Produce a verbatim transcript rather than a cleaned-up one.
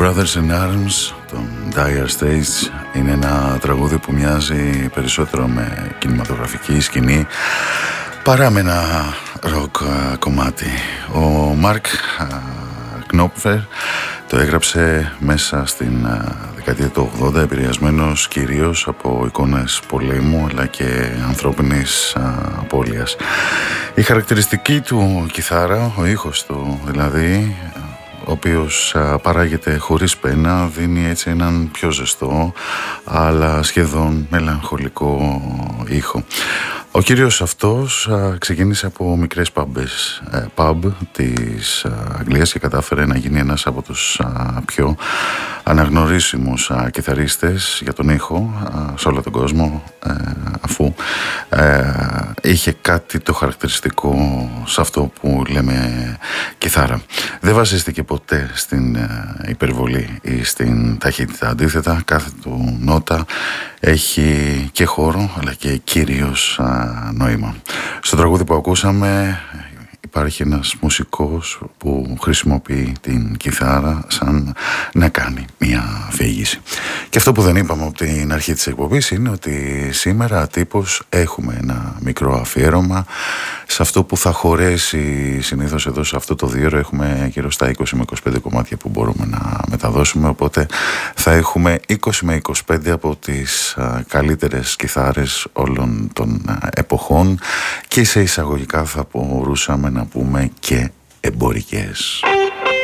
Brothers in Arms των Dire Straits είναι ένα τραγούδι που μοιάζει περισσότερο με κινηματογραφική σκηνή παρά με ένα ροκ κομμάτι. Ο Μαρκ Knopfler το έγραψε μέσα στην δεκαετία του ογδόντα, επηρεασμένος κυρίως από εικόνες πολέμου αλλά και ανθρώπινης απώλειας. Η χαρακτηριστική του κιθάρα, ο ήχος του δηλαδή, ο οποίος παράγεται χωρίς πένα, δίνει έτσι έναν πιο ζεστό αλλά σχεδόν μελαγχολικό ήχο. Ο κύριος αυτός α, ξεκίνησε από μικρές παμπές, ε, pub της α, Αγγλίας και κατάφερε να γίνει ένας από τους α, πιο αναγνωρίσιμους α, κιθαρίστες για τον ήχο α, σε όλο τον κόσμο, ε, αφού ε, είχε κάτι το χαρακτηριστικό σε αυτό που λέμε κιθάρα. Δεν βασίστηκε ποτέ στην ε, υπερβολή ή στην ταχύτητα. Αντίθετα, κάθε του νότα έχει και χώρο αλλά και κυρίως α, νόημα. Στο τραγούδι που ακούσαμε υπάρχει ένας μουσικός που χρησιμοποιεί την κιθάρα σαν να κάνει μια αφήγηση. Και αυτό που δεν είπαμε από την αρχή της εκπομπής είναι ότι σήμερα τύπος έχουμε ένα μικρό αφιέρωμα σε αυτό που θα χωρέσει συνήθως εδώ σε αυτό το δύο ώρο. Έχουμε γύρω στα είκοσι με είκοσι πέντε κομμάτια που μπορούμε να μεταδώσουμε, οπότε θα έχουμε είκοσι με είκοσι πέντε από τις α, καλύτερες κιθάρες όλων των α, εποχών και σε εισαγωγικά θα μπορούσαμε να πούμε και εμπορικές.